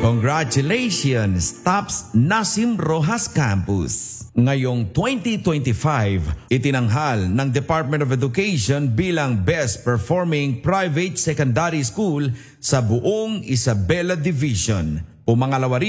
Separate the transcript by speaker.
Speaker 1: Congratulations, TOPS Nasim Rojas Campus! Ngayong 2025, itinanghal ng Department of Education bilang Best Performing Private Secondary School sa buong Isabela Division. Pumangalawa rin